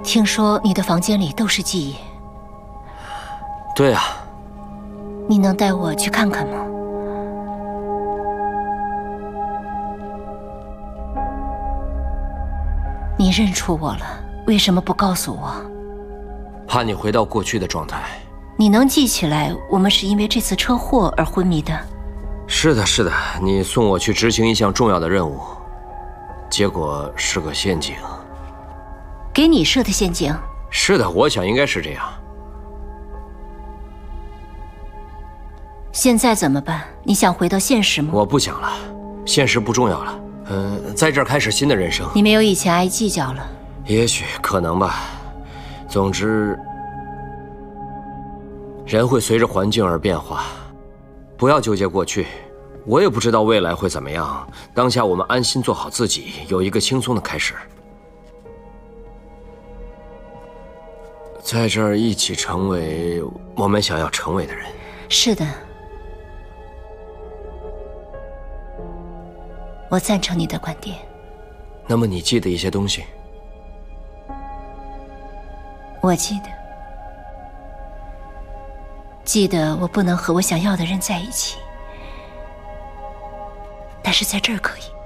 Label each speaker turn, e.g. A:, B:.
A: 听说你的房间里都是记忆。
B: 对啊。
A: 你能带我去看看吗？你认出我了，为什么不告诉我？
B: 怕你回到过去的状态。
A: 你能记起来我们是因为这次车祸而昏迷的？
B: 是的，是的，你送我去执行一项重要的任务，结果是个陷阱。
A: 给你设的陷阱？
B: 是的，我想应该是这样。
A: 现在怎么办？你想回到现实吗？
B: 我不想了，现实不重要了。在这儿开始新的人生。
A: 你没有以前爱计较了。
B: 也许可能吧。总之，人会随着环境而变化，不要纠结过去。我也不知道未来会怎么样，当下我们安心做好自己，有一个轻松的开始。在这儿一起成为我们想要成为的人。
A: 是的，我赞成你的观点。
B: 那么你记得一些东西？
A: 我记得我不能和我想要的人在一起，但是在这儿可以。